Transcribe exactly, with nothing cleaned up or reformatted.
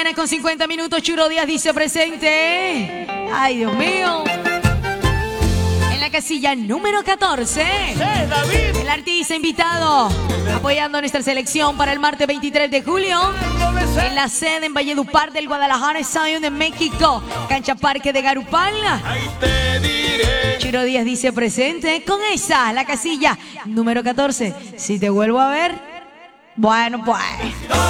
mañana con cincuenta minutos. Chiro Díaz dice presente. Ay, Dios mío. En la casilla número catorce, el artista invitado apoyando a nuestra selección para el martes veintitrés de julio en la sede en Valledupar del Guadalajara Estadio de México, cancha Parque de Garupal. Chiro Díaz dice presente con esa, la casilla número catorce. Si te vuelvo a ver, bueno pues.